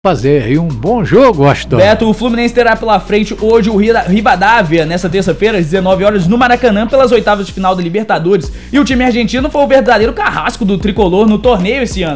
fazer aí um bom jogo, Aston. Beto, o Fluminense terá pela frente hoje o Rivadavia, nessa terça-feira, às 19 horas, no Maracanã, pelas oitavas de final da Libertadores. E o time argentino foi o verdadeiro carrasco do tricolor no torneio esse ano.